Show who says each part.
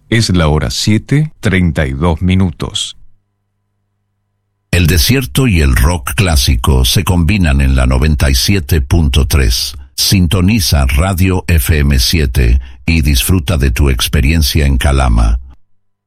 Speaker 1: Es la hora 7:32.
Speaker 2: El desierto y el rock clásico se combinan en la 97.3. Sintoniza Radio FM 7 y disfruta de tu experiencia en Calama.